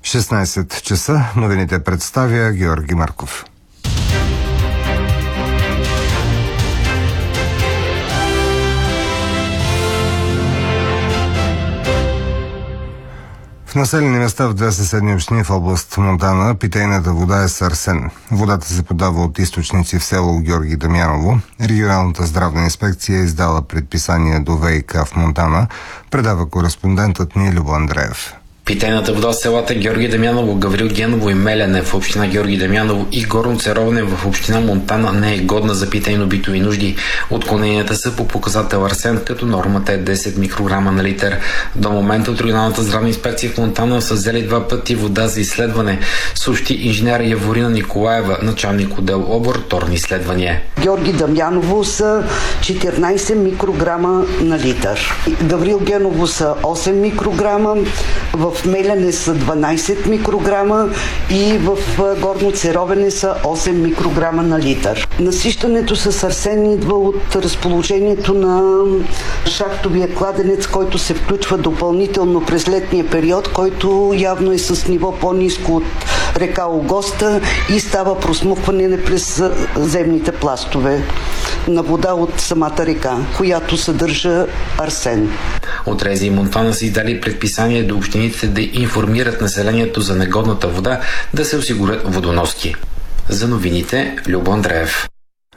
16 часа. Новините представя Георги Марков. В населени места в две съседни общини в област Монтана питейната вода е с арсен. Водата се подава от източници в село Георги Дамяново. Регионалната здравна инспекция е издала предписание до ВиК в Монтана, предава кореспондентът ни Любо Андреев. Питейната вода в селата Георги Дамяново, Гаврил Геново и Мелене в община Георги Дамяново и Горно Церовене в община Монтана не е годна за питейно-битови нужди. Отклоненията са по показател арсен, като нормата е 10 микрограма на литър. До момента от регионалната здравна инспекция в Монтана са взели 2 пъти вода за изследване, съобщи инженер Яворина Николаева, началник отдел лабораторни изследвания. Георги Дамяново са 14 микрограма на литър. Гаврил Геново са 8 микрограма, в Мелене са 12 микрограма и в Горно Церовене са 8 микрограма на литър. Насищането с арсен идва от разположението на шахтовия кладенец, който се включва допълнително през летния период, който явно е с ниво по-ниско от река Огоста и става просмукване през земните пластове на вода от самата река, която съдържа арсен. От Рези и Монтана са издали предписание до общините да информират населението за негодната вода, да се осигурят водоноски. За новините Любо Андреев.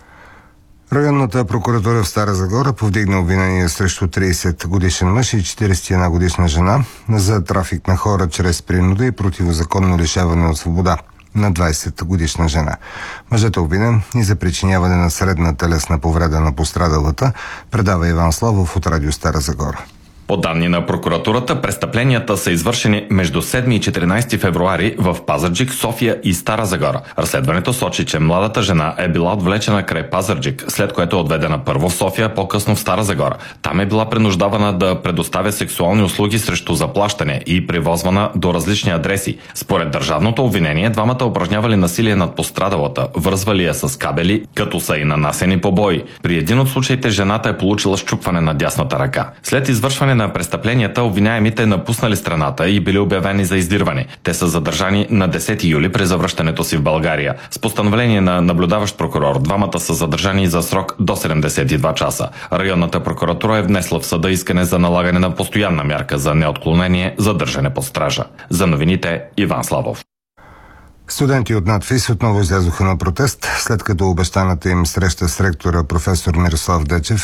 Районната прокуратура в Стара Загора повдигна обвинение срещу 30-годишен мъж и 41-годишна жена за трафик на хора чрез принуда и противозаконно лишаване от свобода на 20-годишна жена. Мъжът е обвинен и за причиняване на средна телесна повреда на пострадалата, предава Иван Славов от Радио Стара Загора. По данни на прокуратурата, престъпленията са извършени между 7 и 14 февруари в Пазарджик, София и Стара Загора. Разследването сочи, че младата жена е била отвлечена край Пазарджик, след което е отведена първо в София, по-късно в Стара Загора. Там е била принуждавана да предоставя сексуални услуги срещу заплащане и привозвана до различни адреси. Според държавното обвинение, двамата упражнявали насилие над пострадалата, вързвали я с кабели, като са и нанасени побои. При един от случаите жената е получила счупване на дясната ръка. След извършване на престъпленията, обвиняемите напуснали страната и били обявени за издирване. Те са задържани на 10 юли при завръщането си в България. С постановление на наблюдаващ прокурор, двамата са задържани за срок до 72 часа. Районната прокуратура е внесла в съда искане за налагане на постоянна мярка за неотклонение, задържане под стража. За новините Иван Славов. Студенти от надфис отново излязоха на протест, след като обещаната им среща с ректора професор Мирослав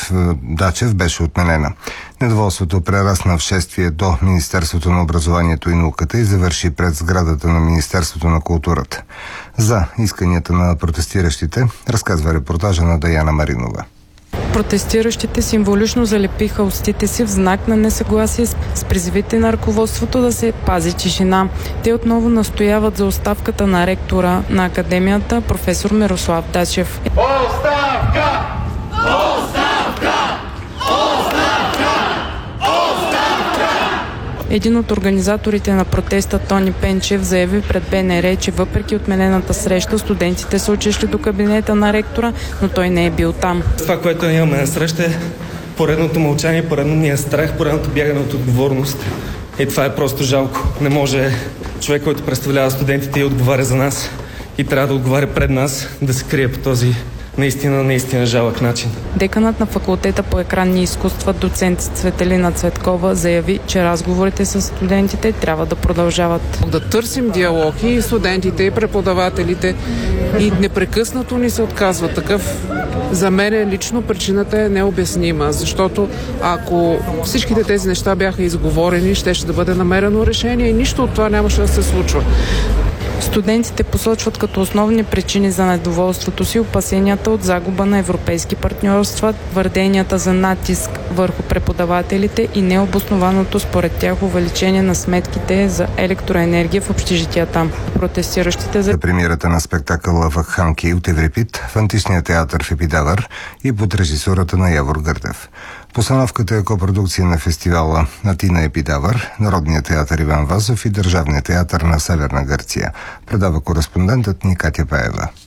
Дачев беше отменена. Недоволството прерасна в шествие до Министерството на образованието и науката и завърши пред сградата на Министерството на културата. За исканията на протестиращите разказва репортажа на Даяна Маринова. Протестиращите символично залепиха устите си в знак на несъгласие с призивите на ръководството да се пази тишина. Те отново настояват за оставката на ректора на академията професор Мирослав Дачев. Оставка! Един от организаторите на протеста, Тони Пенчев, заяви пред БНР, че въпреки отменената среща, студентите са отишли до кабинета на ректора, но той не е бил там. Това, което имаме на среща, е поредното мълчание, поредния страх, поредното бягане от отговорност. И това е просто жалко. Не може човек, който представлява студентите и отговаря за нас и трябва да отговаря пред нас, да се крие по този наистина жалък начин. Деканът на факултета по екранни изкуства, доцент Цветелина Цветкова, заяви, че разговорите с студентите трябва да продължават. Да търсим диалог и студентите, и преподавателите, и непрекъснато ни се отказва такъв. За мен лично причината е необяснима, защото ако всичките тези неща бяха изговорени, щеше да бъде намерено решение и нищо от това нямаше да се случва. Студентите посочват като основни причини за недоволството си опасенията от загуба на европейски партньорства, твърденията за натиск върху преподавателите и необоснованото според тях увеличение на сметките за електроенергия в общежитията. Протестиращите за премиерата на спектакъла Вакханки от Еврипид в Античния театър в Епидавър и под режисурата на Явор Гърдев. Постановката е копродукция на фестивала Атина Епидавър, Народния театър Иван Вазов и Държавния театър на Северна Гърция. Предава кореспондентът ни Катя Пеева.